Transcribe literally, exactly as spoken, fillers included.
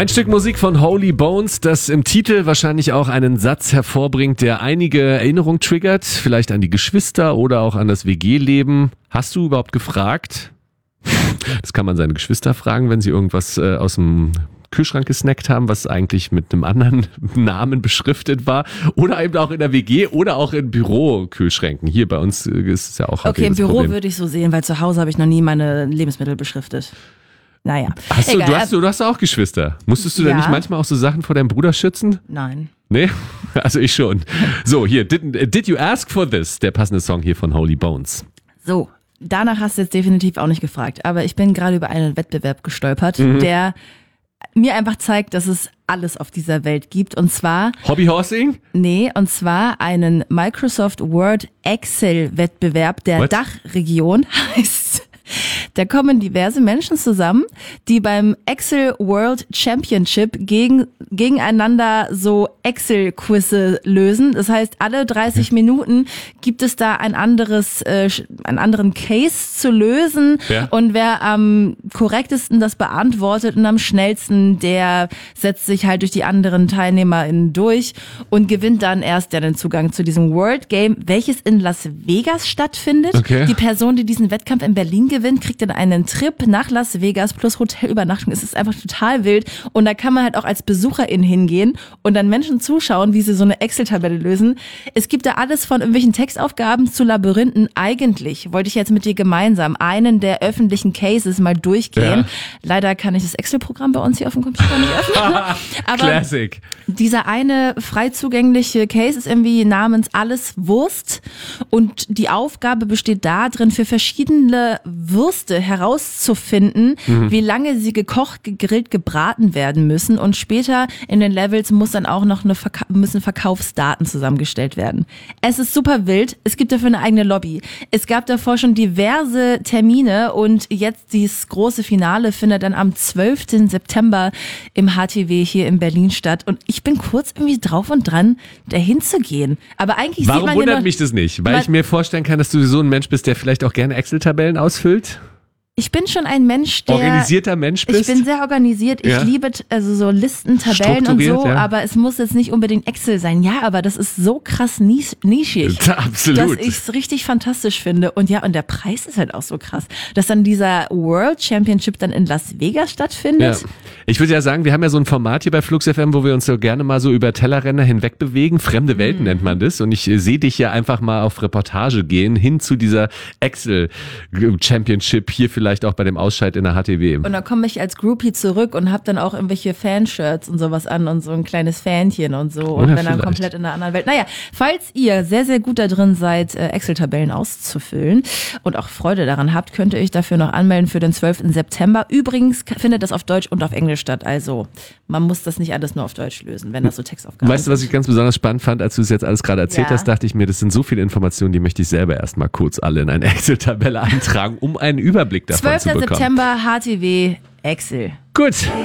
Ein Stück Musik von Holy Bones, das im Titel wahrscheinlich auch einen Satz hervorbringt, der einige Erinnerungen triggert, vielleicht an die Geschwister oder auch an das W G-Leben. Hast du überhaupt gefragt? Das kann man seine Geschwister fragen, wenn sie irgendwas äh, aus dem Kühlschrank gesnackt haben, was eigentlich mit einem anderen Namen beschriftet war. Oder eben auch in der W G oder auch in Bürokühlschränken. Hier bei uns ist es ja auch Okay, im Büro Problem. würde ich so sehen, weil zu Hause habe ich noch nie meine Lebensmittel beschriftet. Naja. Hast du, Egal. du, hast, du hast auch Geschwister. Musstest du Ja. denn nicht manchmal auch so Sachen vor deinem Bruder schützen? Nein. Nee? Also ich schon. So, hier, did, did You Ask For This? Der passende Song hier von Holy Bones. So, danach hast du jetzt definitiv auch nicht gefragt. Aber ich bin gerade über einen Wettbewerb gestolpert, mhm. der mir einfach zeigt, dass es alles auf dieser Welt gibt. Und zwar... Hobbyhorsing? Nee, und zwar einen Microsoft Word Excel Wettbewerb der What? Dachregion heißt... Da kommen diverse Menschen zusammen, die beim Excel World Championship gegen, gegeneinander so Excel-Quizze lösen. Das heißt, alle dreißig Minuten gibt es da ein anderes, äh, einen anderen Case zu lösen. Ja. Und wer am korrektesten das beantwortet und am schnellsten, der setzt sich halt durch die anderen TeilnehmerInnen durch und gewinnt dann erst den Zugang zu diesem World Game, welches in Las Vegas stattfindet. Okay. Die Person, die diesen Wettkampf in Berlin gewinnt, kriegt dann einen Trip nach Las Vegas plus Hotelübernachtung. Es ist einfach total wild. Und da kann man halt auch als Besucherin hingehen und dann Menschen zuschauen, wie sie so eine Excel-Tabelle lösen. Es gibt da alles von irgendwelchen Textaufgaben zu Labyrinthen. Eigentlich wollte ich jetzt mit dir gemeinsam einen der öffentlichen Cases mal durchgehen. Ja. Leider kann ich das Excel-Programm bei uns hier auf dem Computer nicht öffnen. Aber Classic. dieser eine frei zugängliche Case ist irgendwie namens Alles Wurst. Und die Aufgabe besteht darin, für verschiedene Würste herauszufinden, mhm. wie lange sie gekocht, gegrillt, gebraten werden müssen, und später in den Levels muss dann auch noch eine Verka- müssen Verkaufsdaten zusammengestellt werden. Es ist super wild, es gibt dafür eine eigene Lobby. Es gab davor schon diverse Termine und jetzt dieses große Finale findet dann am zwölften September im H T W hier in Berlin statt, und ich bin kurz irgendwie drauf und dran, dahin zu gehen. Aber eigentlich Warum sieht man wundert ja noch, mich das nicht? Weil man, ich mir vorstellen kann, dass du so ein Mensch bist, der vielleicht auch gerne Excel-Tabellen ausfüllt. Ich bin schon ein Mensch, der... Organisierter Mensch bist? Ich bin sehr organisiert. Ich Ja. liebe also so Listen, Tabellen und so, Strukturiert, ja. aber es muss jetzt nicht unbedingt Excel sein. Ja, aber das ist so krass nis- nischig, Absolut. dass ich es richtig fantastisch finde. Und ja, und der Preis ist halt auch so krass, dass dann dieser World Championship dann in Las Vegas stattfindet. Ja. Ich würde ja sagen, wir haben ja so ein Format hier bei Flux F M, wo wir uns so gerne mal so über Tellerränder hinweg bewegen. Fremde Welten Mhm. nennt man das. Und ich äh, sehe dich ja einfach mal auf Reportage gehen, hin zu dieser Excel Championship, hier vielleicht auch bei dem Ausscheid in der H T W. Und dann komme ich als Groupie zurück und habe dann auch irgendwelche Fanshirts und sowas an und so ein kleines Fähnchen und so und Ja, bin dann vielleicht. komplett in einer anderen Welt. Naja, falls ihr sehr, sehr gut da drin seid, äh, Excel-Tabellen auszufüllen und auch Freude daran habt, könnt ihr euch dafür noch anmelden für den zwölften September. Übrigens findet das auf Deutsch und auf Englisch statt, also man muss das nicht alles nur auf Deutsch lösen, wenn das so Textaufgaben Weißt du, was ich ganz besonders spannend fand, als du es jetzt alles gerade erzählt Ja. hast, dachte ich mir, das sind so viele Informationen, die möchte ich selber erstmal kurz alle in eine Excel-Tabelle eintragen, um einen Überblick davon zu zwölften bekommen. September H T W Excel. Gut.